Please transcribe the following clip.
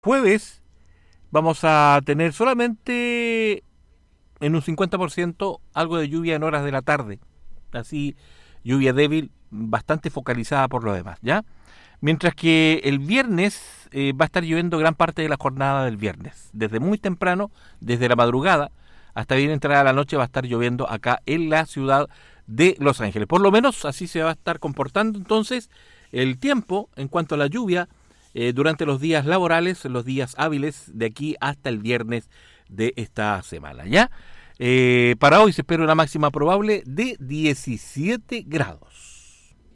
Jueves vamos a tener solamente en un 50% algo de lluvia en horas de la tarde. Así, lluvia débil, bastante focalizada por lo demás, ¿ya? Mientras que el viernes va a estar lloviendo gran parte de la jornada del viernes. Desde muy temprano, desde la madrugada, hasta bien entrada la noche va a estar lloviendo acá en la ciudad de Los Ángeles. Por lo menos así se va a estar comportando entonces el tiempo en cuanto a la lluvia durante los días laborales, los días hábiles de aquí hasta el viernes de esta semana, ¿ya? Para hoy se espera una máxima probable de 17 grados.